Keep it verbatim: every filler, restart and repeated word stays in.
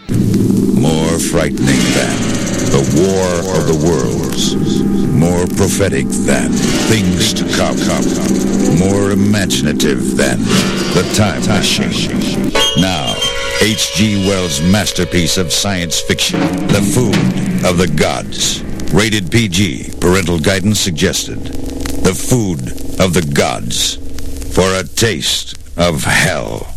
More frightening than the War of the Worlds. More prophetic than things to come. More imaginative than the Time Machine. Now, H G Wells' masterpiece of science fiction, The Food of the Gods. Rated P G. Parental guidance suggested. The Food of the Gods. For a taste of hell.